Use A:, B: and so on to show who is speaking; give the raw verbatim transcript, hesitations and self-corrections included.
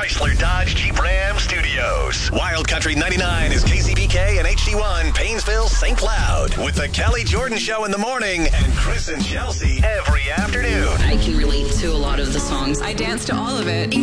A: Chrysler Dodge Jeep Ram Studios. Wild Country ninety-nine is K C B K and H D one, Painesville, Saint Cloud. With the Kelly Jordan Show in the morning and Chris and Chelsea every afternoon.
B: I can relate to a lot of the songs.
C: I dance to all of it.